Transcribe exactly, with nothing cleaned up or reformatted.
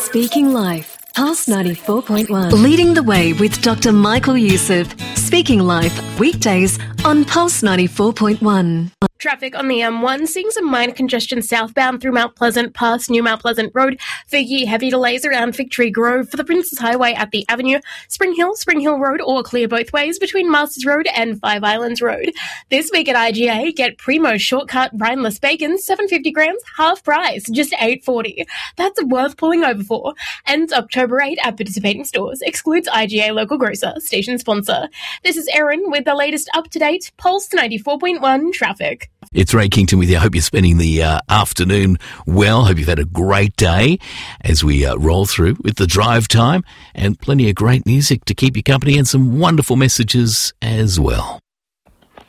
Speaking Life, Pulse ninety-four point one. Leading the way with Doctor Michael Youssef. Speaking Life, weekdays on Pulse ninety-four point one. Traffic on the M one seeing some minor congestion southbound through Mount Pleasant past New Mount Pleasant Road. Figgy, heavy delays around Victory Grove for the Princes Highway at the Avenue. Spring Hill, Spring Hill Road all clear both ways between Masters Road and Five Islands Road. This week at I G A, get Primo Shortcut Rineless Bacon, seven hundred fifty grams, half price, just eight forty. That's worth pulling over for. Ends October eighth at participating stores. Excludes I G A local grocer, station sponsor. This is Erin with the latest up-to-date Pulse ninety-four point one traffic. It's Ray Kington with you. I hope you're spending the uh, afternoon well. Hope you've had a great day as we uh, roll through with the drive time and plenty of great music to keep you company and some wonderful messages as well.